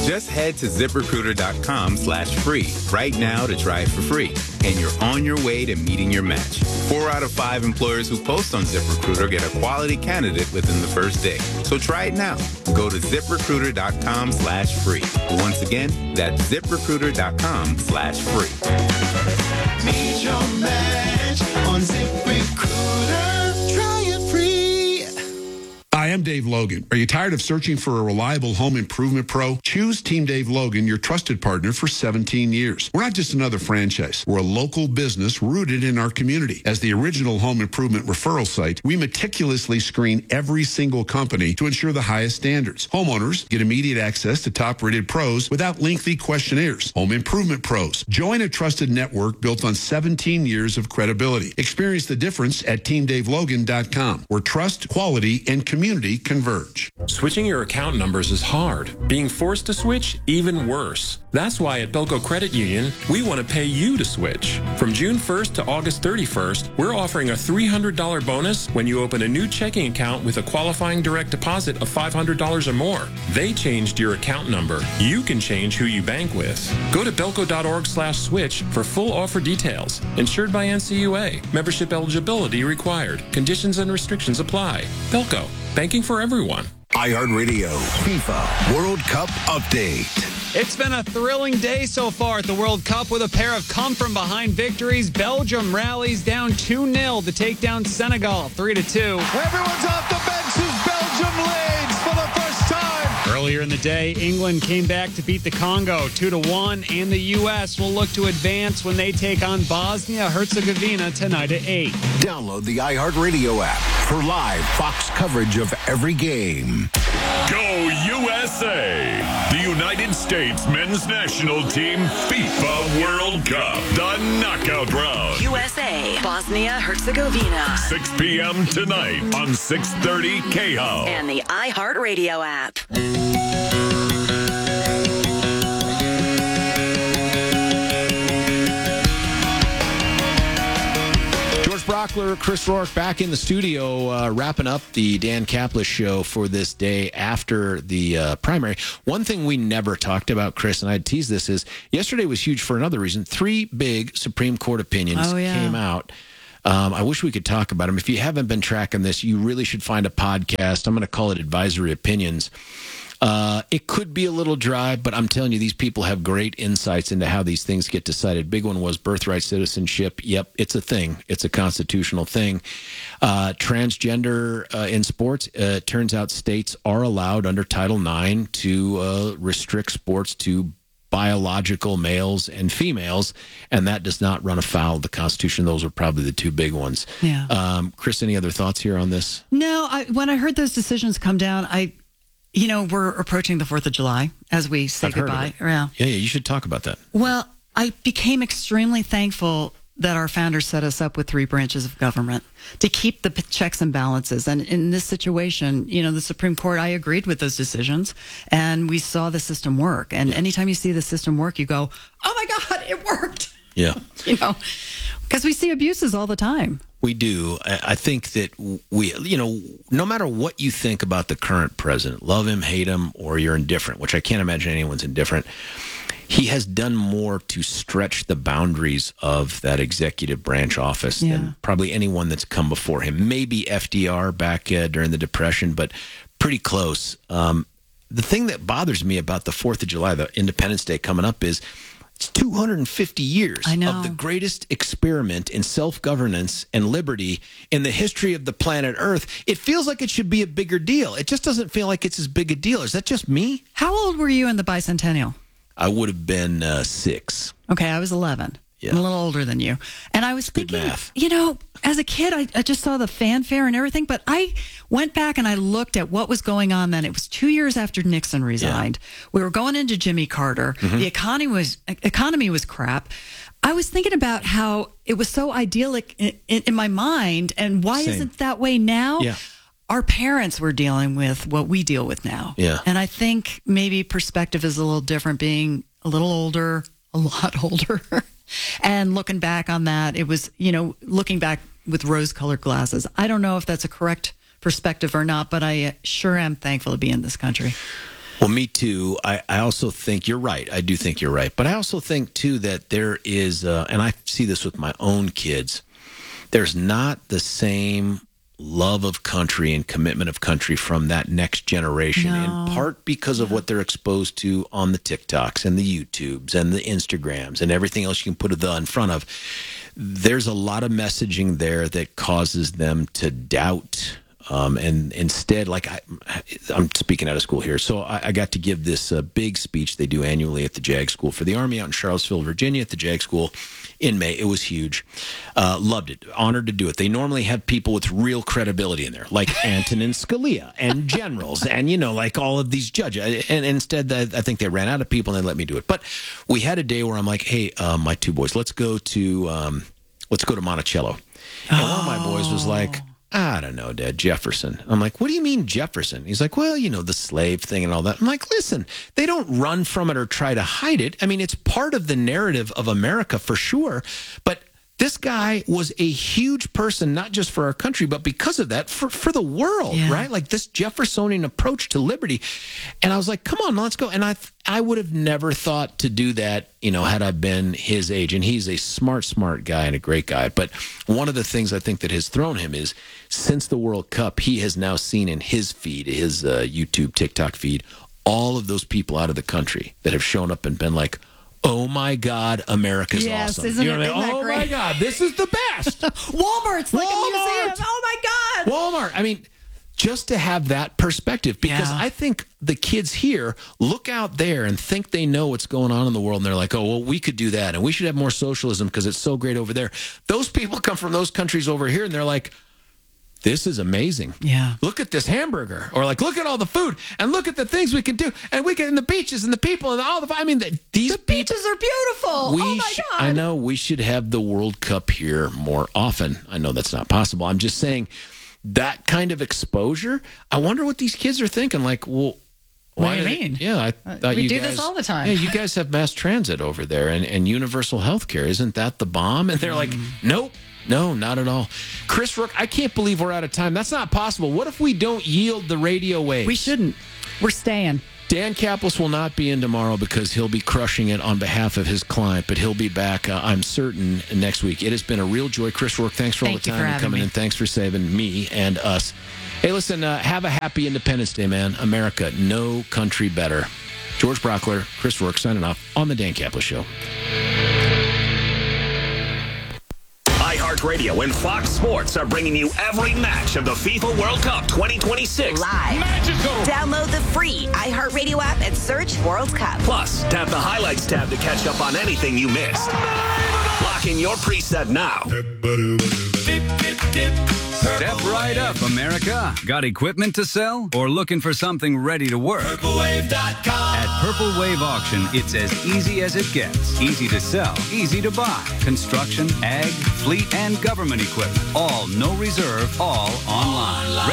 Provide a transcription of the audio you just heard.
Just head to ZipRecruiter.com/free right now to try it for free. And you're on your way to meeting your match. 4 out of 5 employers who post on ZipRecruiter get a quality candidate within the first day. So try it now. Go to ZipRecruiter.com/free. Once again, that's ZipRecruiter.com/free. Meet your match on ZipRecruiter. Try it free. Hi, I'm Dave Logan. Are you tired of searching for a reliable home improvement pro? Choose Team Dave Logan, your trusted partner for 17 years. We're not just another franchise. We're a local business rooted in our community. As the original home improvement referral site, we meticulously screen every single company to ensure the highest standards. Homeowners get immediate access to top-rated pros without lengthy questionnaires. Home improvement pros. Join a trusted network built on 17 years of credibility. Experience the difference at TeamDaveLogan.com, where trust, quality, and community converge. Switching your account numbers is hard. Being forced to switch, even worse. That's why at Belco Credit Union, we want to pay you to switch. From June 1st to August 31st, we're offering a $300 bonus when you open a new checking account with a qualifying direct deposit of $500 or more. They changed your account number. You can change who you bank with. Go to belco.org/switch for full offer details. Insured by NCUA. Membership eligibility required. Conditions and restrictions apply. Belco. Banking for everyone. iHeartRadio FIFA World Cup update. It's been a thrilling day so far at the World Cup with a pair of come-from-behind victories. Belgium rallies down 2-0 to take down Senegal 3-2. Everyone's off the benches. Belgium leads for the first time. Earlier in the day, England came back to beat the Congo 2-1, and the U.S. will look to advance when they take on Bosnia-Herzegovina tonight at 8. Download the iHeartRadio app for live Fox coverage of every game. Go USA! The United States men's national team FIFA World Cup. The knockout round. USA, Bosnia-Herzegovina. 6 p.m. tonight on 630 KHO. And the iHeartRadio app. Brockler, Chris Rourke back in the studio, wrapping up the Dan Caplis show for this day after the primary. One thing we never talked about, Chris, and I'd tease this, is yesterday was huge for another reason. 3 big Supreme Court opinions came out. I wish we could talk about them. If you haven't been tracking this, you really should find a podcast. I'm going to call it Advisory Opinions. It could be a little dry, but I'm telling you, these people have great insights into how these things get decided. Big one was birthright citizenship. Yep, it's a thing. It's a constitutional thing. Transgender in sports, turns out states are allowed under Title IX to restrict sports to biological males and females, and that does not run afoul of the Constitution. Those are probably the 2 big ones. Yeah. Chris, any other thoughts here on this? No, when I heard those decisions come down, we're approaching the 4th of July as we say goodbye. Yeah, you should talk about that. Well, I became extremely thankful that our founders set us up with 3 branches of government to keep the checks and balances. And in this situation, the Supreme Court, I agreed with those decisions, and we saw the system work. And anytime you see the system work, you go, oh my God, it worked. Yeah. Because we see abuses all the time. We do. I think that we, no matter what you think about the current president, love him, hate him, or you're indifferent, which I can't imagine anyone's indifferent, he has done more to stretch the boundaries of that executive branch office than probably anyone that's come before him. Maybe FDR back during the Depression, but pretty close. The thing that bothers me about the 4th of July, the Independence Day coming up, is it's 250 years of the greatest experiment in self-governance and liberty in the history of the planet Earth. It feels like it should be a bigger deal. It just doesn't feel like it's as big a deal. Is that just me? How old were you in the bicentennial? I would have been 6. Okay, I was 11. Yeah. I'm a little older than you. And I was thinking, math. as a kid, I just saw the fanfare and everything, but I went back and I looked at what was going on then. It was 2 years after Nixon resigned. Yeah. We were going into Jimmy Carter. Mm-hmm. The economy was crap. I was thinking about how it was so idyllic in my mind, and why isn't it that way now? Yeah. Our parents were dealing with what we deal with now. Yeah. And I think maybe perspective is a little different, being a little older, a lot older. And looking back on that, it was, looking back with rose-colored glasses. I don't know if that's a correct perspective or not, but I sure am thankful to be in this country. Well, me too. I also think you're right. I do think you're right. But I also think, too, that there is, and I see this with my own kids, there's not the same love of country and commitment of country from that next generation, in part because of what they're exposed to on the TikToks and the YouTubes and the Instagrams and everything else you can put a "the" in front of. There's a lot of messaging there that causes them to doubt. And instead, like I'm speaking out of school here, so I got to give this big speech they do annually at the JAG School for the Army out in Charlottesville, Virginia, at the JAG School in May. It was huge. Loved it. Honored to do it. They normally have people with real credibility in there, like Antonin Scalia and generals and, like all of these judges. And instead, I think they ran out of people and they let me do it. But we had a day where I'm like, hey, my two boys, let's go to Monticello. And one of my boys was like, I don't know, Dad, Jefferson. I'm like, what do you mean Jefferson? He's like, well, the slave thing and all that. I'm like, listen, they don't run from it or try to hide it. I mean, it's part of the narrative of America for sure. But this guy was a huge person, not just for our country, but because of that, for the world, right? Like this Jeffersonian approach to liberty. And I was like, come on, let's go. And I would have never thought to do that, had I been his age. And he's a smart guy and a great guy. But one of the things I think that has thrown him is since the World Cup, he has now seen in his feed, his YouTube, TikTok feed, all of those people out of the country that have shown up and been like, oh my God, America's awesome. Isn't it? Oh my God, this is the best. Walmart's like a museum. Oh my God. Walmart. I mean, just to have that perspective, because I think the kids here look out there and think they know what's going on in the world, and they're like, oh, well, we could do that, and we should have more socialism because it's so great over there. Those people come from those countries over here, and they're like, this is amazing. Yeah. Look at this hamburger. Or like, look at all the food and look at the things we can do. And we can, and the beaches and the people and all the, these beaches are beautiful. Oh my God. I know we should have the World Cup here more often. I know that's not possible. I'm just saying that kind of exposure. I wonder what these kids are thinking. Like, well, what do you mean? Yeah, I thought we do this all the time. Yeah, you guys have mass transit over there and universal health care. Isn't that the bomb? And they're like, nope. No, not at all. Chris Rook, I can't believe we're out of time. That's not possible. What if we don't yield the radio waves? We shouldn't. We're staying. Dan Kaplis will not be in tomorrow because he'll be crushing it on behalf of his client, but he'll be back, I'm certain, next week. It has been a real joy. Chris Rook, thanks for all the time and coming in. Thanks for saving me and us. Hey, listen, have a happy Independence Day, man. America, no country better. George Brockler, Chris Rook, signing off on The Dan Kaplis Show. iHeartRadio and Fox Sports are bringing you every match of the FIFA World Cup 2026 live. Magical. Download the free iHeartRadio app and search World Cup. Plus, tap the highlights tab to catch up on anything you missed. Lock in your preset now. Step right up, America. Got equipment to sell or looking for something ready to work? PurpleWave.com. At Purple Wave Auction, it's as easy as it gets. Easy to sell, easy to buy. Construction, ag, fleet, and government equipment. All no reserve, all online.